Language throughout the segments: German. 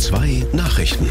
2 Nachrichten.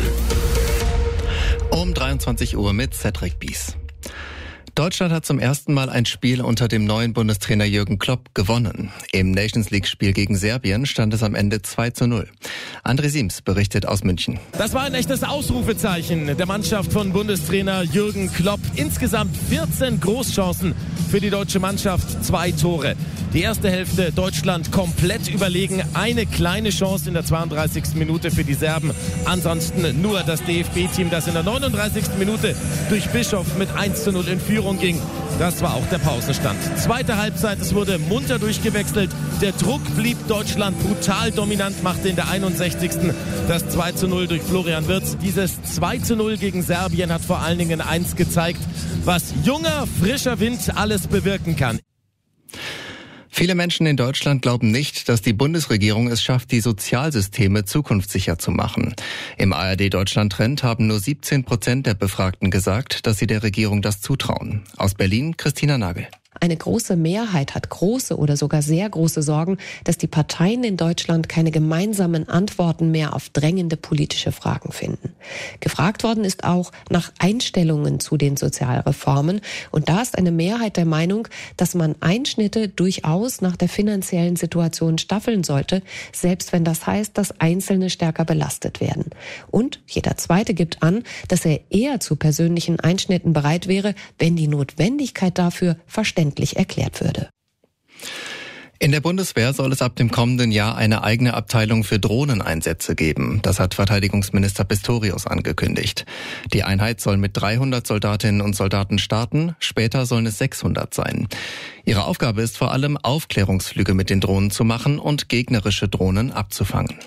Um 23 Uhr mit Cedric Bies. Deutschland hat zum ersten Mal ein Spiel unter dem neuen Bundestrainer Jürgen Klopp gewonnen. Im Nations-League-Spiel gegen Serbien stand es am Ende 2:0. André Siems berichtet aus München. Das war ein echtes Ausrufezeichen der Mannschaft von Bundestrainer Jürgen Klopp. Insgesamt 14 Großchancen für die deutsche Mannschaft, 2 Tore. Die erste Hälfte Deutschland komplett überlegen. Eine kleine Chance in der 32. Minute für die Serben. Ansonsten nur das DFB-Team, das in der 39. Minute durch Bischof mit 1:0 in Führung ging. Das war auch der Pausenstand. Zweite Halbzeit, es wurde munter durchgewechselt. Der Druck blieb Deutschland brutal dominant, machte in der 61. das 2:0 durch Florian Wirtz. Dieses 2:0 gegen Serbien hat vor allen Dingen eins gezeigt, was junger, frischer Wind alles bewirken kann. Viele Menschen in Deutschland glauben nicht, dass die Bundesregierung es schafft, die Sozialsysteme zukunftssicher zu machen. Im ARD-Deutschland-Trend haben nur 17% der Befragten gesagt, dass sie der Regierung das zutrauen. Aus Berlin, Christina Nagel. Eine große Mehrheit hat große oder sogar sehr große Sorgen, dass die Parteien in Deutschland keine gemeinsamen Antworten mehr auf drängende politische Fragen finden. Gefragt worden ist auch nach Einstellungen zu den Sozialreformen. Und da ist eine Mehrheit der Meinung, dass man Einschnitte durchaus nach der finanziellen Situation staffeln sollte, selbst wenn das heißt, dass Einzelne stärker belastet werden. Und jeder Zweite gibt an, dass er eher zu persönlichen Einschnitten bereit wäre, wenn die Notwendigkeit dafür verständlich erklärt würde. In der Bundeswehr soll es ab dem kommenden Jahr eine eigene Abteilung für Drohneneinsätze geben. Das hat Verteidigungsminister Pistorius angekündigt. Die Einheit soll mit 300 Soldatinnen und Soldaten starten, später sollen es 600 sein. Ihre Aufgabe ist vor allem, Aufklärungsflüge mit den Drohnen zu machen und gegnerische Drohnen abzufangen.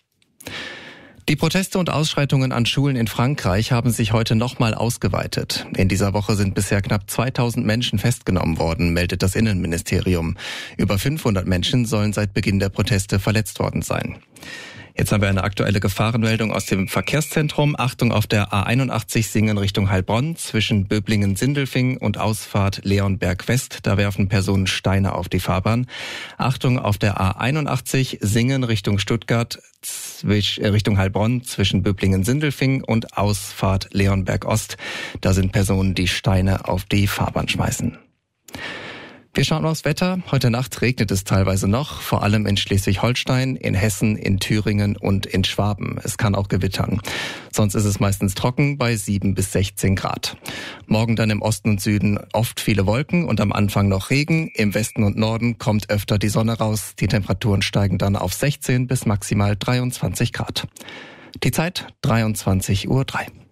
Die Proteste und Ausschreitungen an Schulen in Frankreich haben sich heute nochmal ausgeweitet. In dieser Woche sind bisher knapp 2000 Menschen festgenommen worden, meldet das Innenministerium. Über 500 Menschen sollen seit Beginn der Proteste verletzt worden sein. Jetzt haben wir eine aktuelle Gefahrenmeldung aus dem Verkehrszentrum. Achtung auf der A81 Singen Richtung Heilbronn zwischen Böblingen-Sindelfingen und Ausfahrt Leonberg West. Da werfen Personen Steine auf die Fahrbahn. Achtung auf der A81 Singen Richtung Stuttgart Richtung Heilbronn zwischen Böblingen-Sindelfingen und Ausfahrt Leonberg Ost. Da sind Personen, die Steine auf die Fahrbahn schmeißen. Wir schauen aufs Wetter. Heute Nacht regnet es teilweise noch, vor allem in Schleswig-Holstein, in Hessen, in Thüringen und in Schwaben. Es kann auch gewittern. Sonst ist es meistens trocken bei 7 bis 16 Grad. Morgen dann im Osten und Süden oft viele Wolken und am Anfang noch Regen. Im Westen und Norden kommt öfter die Sonne raus. Die Temperaturen steigen dann auf 16 bis maximal 23 Grad. Die Zeit 23:03 Uhr.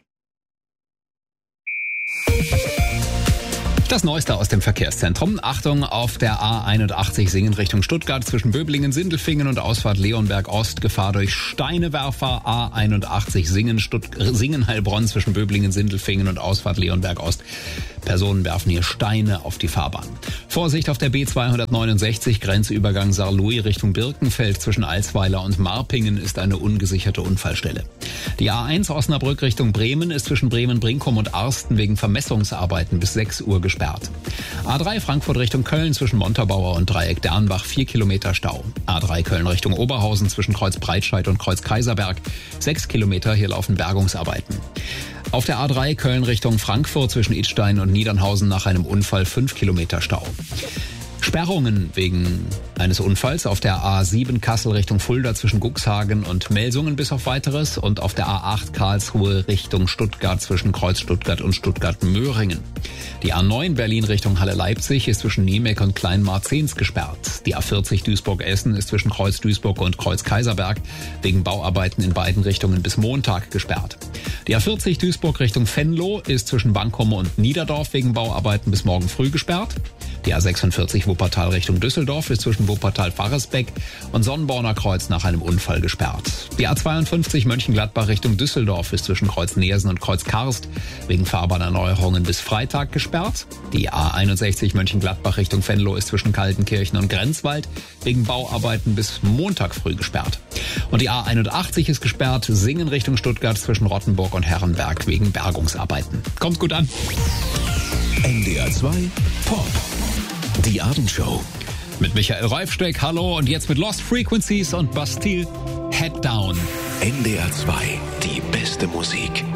Das Neueste aus dem Verkehrszentrum. Achtung auf der A81 Singen Richtung Stuttgart zwischen Böblingen-Sindelfingen und Ausfahrt Leonberg Ost. Gefahr durch Steinewerfer. A81 Singen-Heilbronn zwischen Böblingen-Sindelfingen und Ausfahrt Leonberg Ost. Personen werfen hier Steine auf die Fahrbahn. Vorsicht auf der B269 Grenzübergang Saarlouis Richtung Birkenfeld zwischen Alsweiler und Marpingen ist eine ungesicherte Unfallstelle. Die A1 Osnabrück Richtung Bremen ist zwischen Bremen-Brinkum und Arsten wegen Vermessungsarbeiten bis 6 Uhr gesperrt. A3 Frankfurt Richtung Köln zwischen Montabaur und Dreieck Dernbach 4 Kilometer Stau. A3 Köln Richtung Oberhausen zwischen Kreuz Breitscheid und Kreuz Kaiserberg 6 Kilometer, hier laufen Bergungsarbeiten. Auf der A3 Köln Richtung Frankfurt zwischen Idstein und Niedernhausen nach einem Unfall 5 Kilometer Stau. Sperrungen wegen eines Unfalls auf der A7 Kassel Richtung Fulda zwischen Guxhagen und Melsungen bis auf Weiteres und auf der A8 Karlsruhe Richtung Stuttgart zwischen Kreuz Stuttgart und Stuttgart-Möhringen. Die A9 Berlin Richtung Halle-Leipzig ist zwischen Niemek und Kleinmarzens gesperrt. Die A40 Duisburg-Essen ist zwischen Kreuz Duisburg und Kreuz Kaiserberg wegen Bauarbeiten in beiden Richtungen bis Montag gesperrt. Die A40 Duisburg Richtung Venlo ist zwischen Bankum und Niederdorf wegen Bauarbeiten bis morgen früh gesperrt. Die A46 Wuppertal Richtung Düsseldorf ist zwischen Wuppertal-Pfarrersbeck und Sonnenborner Kreuz nach einem Unfall gesperrt. Die A52 Mönchengladbach Richtung Düsseldorf ist zwischen Kreuz Neersen und Kreuz Karst wegen Fahrbahnerneuerungen bis Freitag gesperrt. Die A61 Mönchengladbach Richtung Venlo ist zwischen Kaltenkirchen und Grenzwald wegen Bauarbeiten bis Montag früh gesperrt. Und die A81 ist gesperrt, Singen Richtung Stuttgart zwischen Rottenburg und Herrenberg wegen Bergungsarbeiten. Kommt gut an. NDR 2 Pop. Die Abendshow. Mit Michael Reifsteck, hallo, und jetzt mit Lost Frequencies und Bastille Head Down. NDR 2, die beste Musik